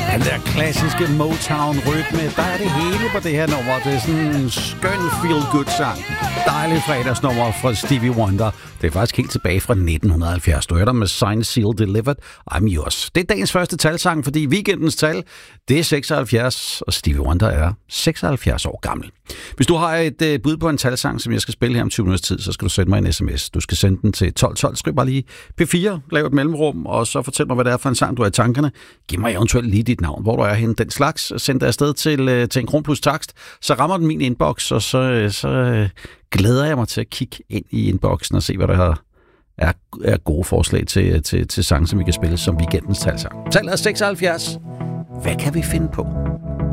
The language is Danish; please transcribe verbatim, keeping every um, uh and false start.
Den der klassiske Motown-rytme, der er det hele på det her nummer. Det er sådan en skøn feel-good-sang. Dejlig fredagsnummer fra Stevie Wonder. Det er faktisk helt tilbage fra nitten halvfjerds. Du hører med Signed, Sealed, Delivered, I'm Yours. Det er dagens første talsang, fordi weekendens tal, det er seksoghalvfjerds, og Stevie Wonder er seksoghalvfjerds år gammel. Hvis du har et uh, bud på en talsang, som jeg skal spille her om tyve minutters tid, så skal du sende mig en sms. Du skal sende den til tolv tolv. Skriv bare lige P fire, lav et mellemrum, og så fortæl mig, hvad det er for en sang, du har i tankerne. Giv mig eventuelt lige dit navn, hvor du er henne, den slags. Send det afsted til, uh, til en kron plus takst. Så rammer den min inbox, og så, så uh, glæder jeg mig til at kigge ind i inboxen og se, hvad der er, er, er gode forslag til, til, til sange, som vi kan spille som weekendens talsang. Tallet er seksoghalvfjerds. Hvad kan vi finde på?